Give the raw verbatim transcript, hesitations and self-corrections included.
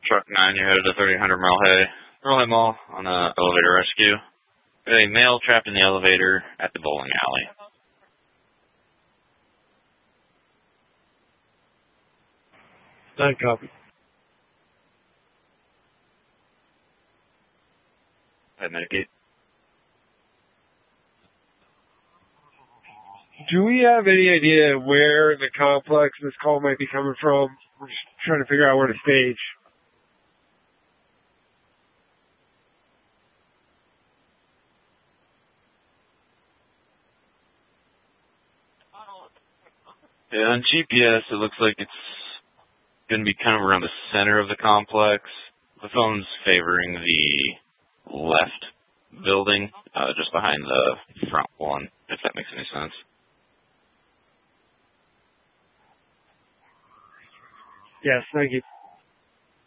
Truck nine, you're headed to thirty hundred Merle Merle Mall on a elevator rescue. A male trapped in the elevator at the bowling alley. Nine copy. Head medicate. Do we have any idea where the complex this call might be coming from? We're just trying to figure out where to stage. Yeah, on G P S, it looks like it's going to be kind of around the center of the complex. The phone's favoring the left building, uh, just behind the front one, if that makes any sense. Yes, thank you.